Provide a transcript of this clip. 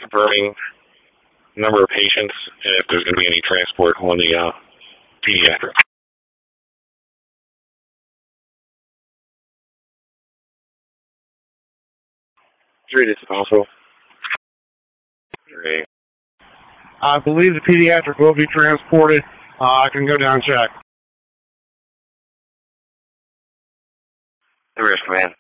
confirming number of patients and if there's going to be any transport on the pediatric. 3, this is also. 3. I believe the pediatric will be transported. I can go down and check. 3 is command.